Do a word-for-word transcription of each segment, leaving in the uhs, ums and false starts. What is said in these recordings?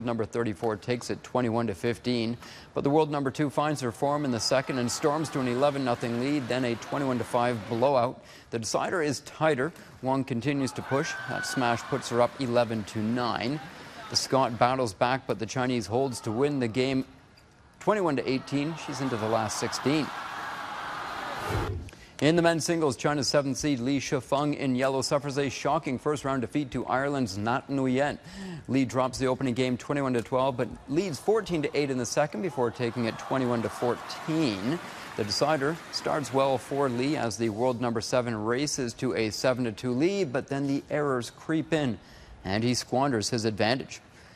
Number thirty-four takes it twenty-one to fifteen, but the world number two finds her form in the second and storms to an eleven nothing lead, then a twenty-one to five blowout. The decider is tighter. Wang continues to push. That smash puts her up eleven to nine. The Scot battles back, but the Chinese holds to win the game twenty-one to eighteen. She's into the last sixteen. In the men's singles, China's seventh seed Li Shifeng in yellow suffers a shocking first-round defeat to Ireland's Nat Nguyen. Li drops the opening game twenty-one to twelve, but leads fourteen to eight in the second before taking it twenty-one to fourteen. The decider starts well for Li as the world number seven races to a seven to two lead, but then the errors creep in, and he squanders his advantage.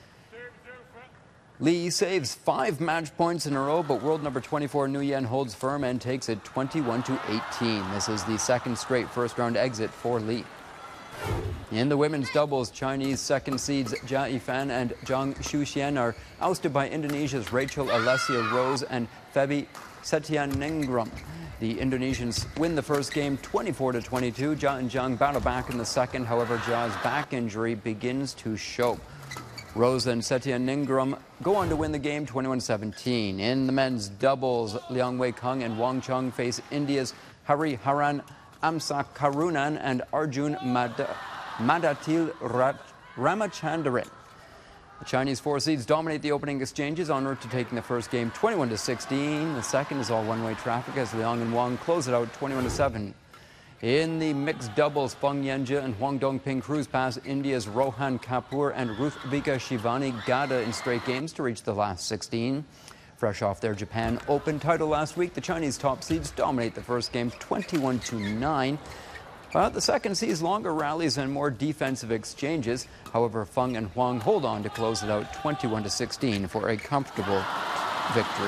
Li saves five match points in a row, but world number twenty-four Nguyen holds firm and takes it twenty-one to eighteen. This is the second straight first-round exit for Li. In the women's doubles, Chinese second seeds Jia Yifan and Zhang Xuxian are ousted by Indonesia's Rachel Alessia Rose and Febi Setianingrum. The Indonesians win the first game twenty-four to twenty-two. Jia and Zhang battle back in the second. However, Jia's back injury begins to show. Rose and Setianingrum go on to win the game twenty-one seventeen. In the men's doubles, Liang Wei-kung and Wang Cheng face India's Hari Haran Amsakarunan and Arjun Mad Madatil Ramachandran. The Chinese four seeds dominate the opening exchanges en route to taking the first game twenty-one to sixteen. The second is all one-way traffic as Liang and Wang close it out twenty-one to seven. In the mixed doubles, Feng Yanjie and Huang Dongping cruise past India's Rohan Kapoor and Ruthvika Shivani Gada in straight games to reach the last sixteen. Fresh off their Japan Open title last week, the Chinese top seeds dominate the first game twenty-one to nine. But the second sees longer rallies and more defensive exchanges. However, Feng and Huang hold on to close it out twenty-one to sixteen for a comfortable victory.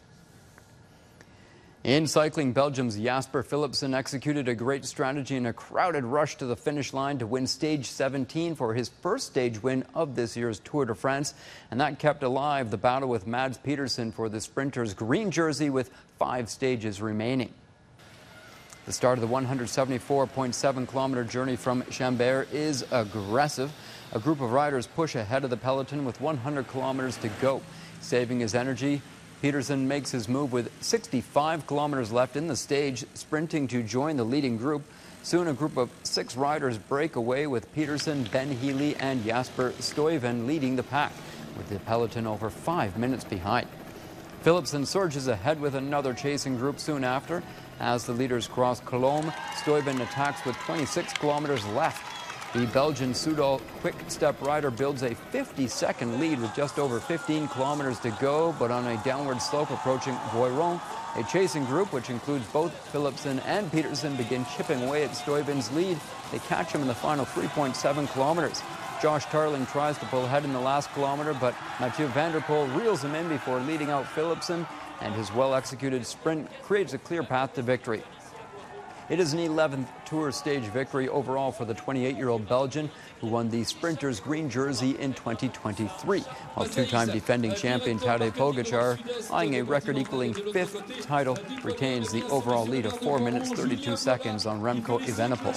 In cycling, Belgium's Jasper Philipsen executed a great strategy in a crowded rush to the finish line to win stage seventeen for his first stage win of this year's Tour de France. And that kept alive the battle with Mads Pedersen for the sprinter's green jersey with five stages remaining. The start of the one hundred seventy-four point seven kilometer journey from Chambert is aggressive. A group of riders push ahead of the peloton with one hundred kilometers to go. Saving his energy, Pedersen makes his move with sixty-five kilometers left in the stage, sprinting to join the leading group. Soon a group of six riders break away with Pedersen, Ben Healy and Jasper Stuyven leading the pack, with the peloton over five minutes behind. Philipsen surges ahead with another chasing group soon after. As the leaders cross Colombes, Stuyven attacks with twenty-six kilometers left. The Belgian Soudal quick-step rider builds a fifty-second lead with just over fifteen kilometers to go, but on a downward slope approaching Voiron, a chasing group, which includes both Philipsen and Pedersen, begin chipping away at Stuyven's lead. They catch him in the final three point seven kilometers. Josh Tarling tries to pull ahead in the last kilometer, but Mathieu van der Poel reels him in before leading out Philipsen, and his well-executed sprint creates a clear path to victory. It is an eleventh Tour stage victory overall for the twenty-eight-year-old Belgian, who won the sprinter's green jersey in twenty twenty-three, while two-time defending champion Tadej Pogacar, eyeing a record-equaling fifth title, retains the overall lead of four minutes thirty-two seconds on Remco Evenepoel.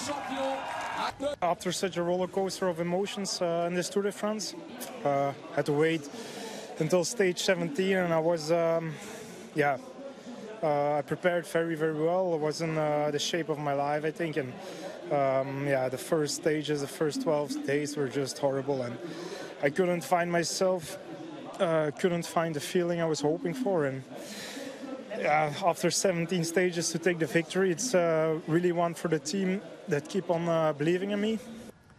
After such a roller coaster of emotions uh, in this Tour de France, uh, had to wait until stage seventeen, and I was, um, yeah. Uh, I prepared very, very well. I was in uh, the shape of my life, I think, and um, yeah, the first stages, the first twelve days were just horrible, and I couldn't find myself, uh, couldn't find the feeling I was hoping for, and yeah, after seventeen stages to take the victory, it's uh, really one for the team that keep on uh, believing in me.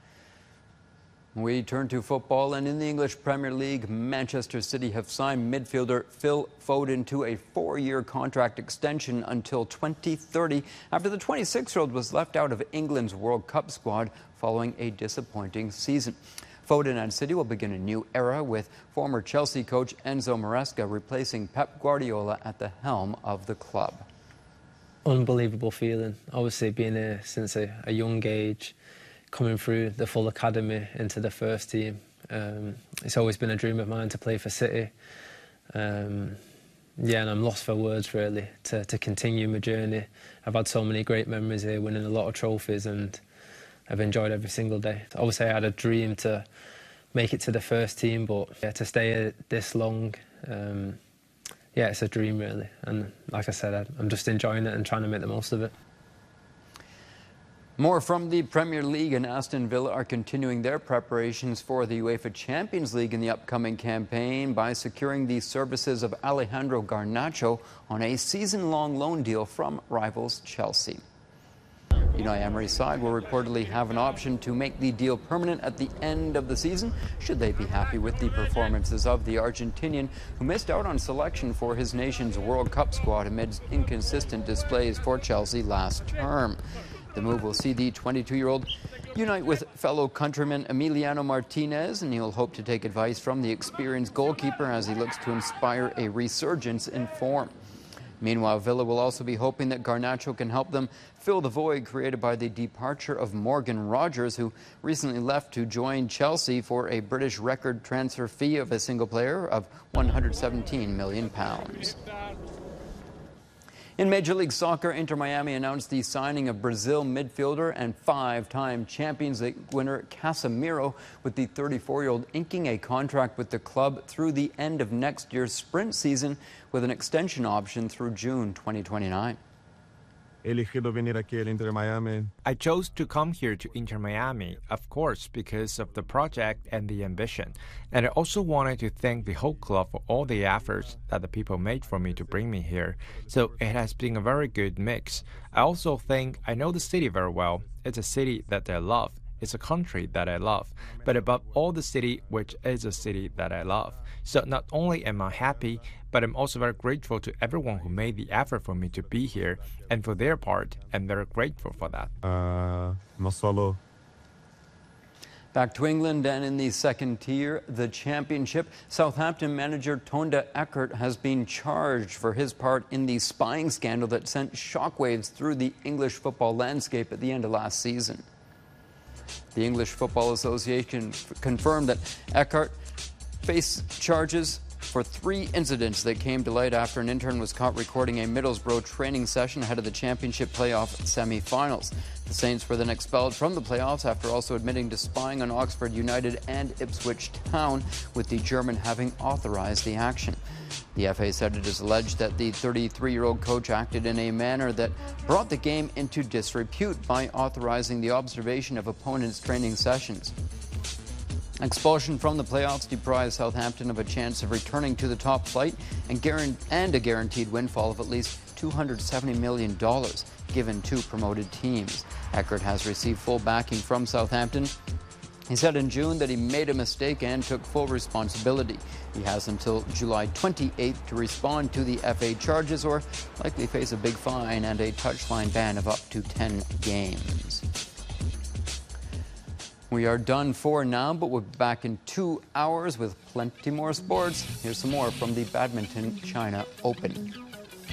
We turn to football, and in the English Premier League, Manchester City have signed midfielder Phil Foden to a four-year contract extension until twenty thirty after the twenty-six-year-old was left out of England's World Cup squad following a disappointing season. Foden and City will begin a new era with former Chelsea coach Enzo Maresca replacing Pep Guardiola at the helm of the club. Unbelievable feeling, obviously being here since a, a young age, coming through the full academy into the first team. Um, it's always been a dream of mine to play for City. Um, yeah, and I'm lost for words, really, to, to continue my journey. I've had so many great memories here, winning a lot of trophies, and I've enjoyed every single day. Obviously, I had a dream to make it to the first team, but yeah, to stay this long, um, yeah, it's a dream really. And like I said, I'm just enjoying it and trying to make the most of it. More from the Premier League, and Aston Villa are continuing their preparations for the UEFA Champions League in the upcoming campaign by securing the services of Alejandro Garnacho on a season-long loan deal from rivals Chelsea. Unai Emery's side will reportedly have an option to make the deal permanent at the end of the season, should they be happy with the performances of the Argentinian, who missed out on selection for his nation's World Cup squad amidst inconsistent displays for Chelsea last term. The move will see the twenty-two-year-old unite with fellow countryman Emiliano Martinez, and he'll hope to take advice from the experienced goalkeeper as he looks to inspire a resurgence in form. Meanwhile, Villa will also be hoping that Garnacho can help them fill the void created by the departure of Morgan Rogers, who recently left to join Chelsea for a British record transfer fee of a single player of one hundred seventeen million pounds. In Major League Soccer, Inter Miami announced the signing of Brazil midfielder and five-time Champions League winner Casemiro, with the thirty-four-year-old inking a contract with the club through the end of next year's sprint season, with an extension option through June twenty twenty-nine. Elegido venir aquí al Inter Miami. I chose to come here to Inter Miami, of course, because of the project and the ambition. And I also wanted to thank the whole club for all the efforts that the people made for me to bring me here. So it has been a very good mix. I also think I know the city very well. It's a city that I love. It's a country that I love, but above all the city, which is a city that I love. So not only am I happy, but I'm also very grateful to everyone who made the effort for me to be here, and for their part, I'm very grateful for that. Uh, no solo. Back to England, and in the second tier, the Championship, Southampton manager Tonda Eckert has been charged for his part in the spying scandal that sent shockwaves through the English football landscape at the end of last season. The English Football Association confirmed that Eckert faced charges for three incidents that came to light after an intern was caught recording a Middlesbrough training session ahead of the Championship playoff semi-finals. The Saints were then expelled from the playoffs after also admitting to spying on Oxford United and Ipswich Town, with the German having authorized the action. The F A said it is alleged that the thirty-three-year-old coach acted in a manner that brought the game into disrepute by authorizing the observation of opponents' training sessions. Expulsion from the playoffs deprived Southampton of a chance of returning to the top flight and, guarant- and a guaranteed windfall of at least two hundred seventy million dollars given to promoted teams. Eckert has received full backing from Southampton. He said in June that he made a mistake and took full responsibility. He has until July twenty-eighth to respond to the F A charges, or likely face a big fine and a touchline ban of up to ten games. We are done for now, but we'll be back in two hours with plenty more sports. Here's some more from the Badminton China Open.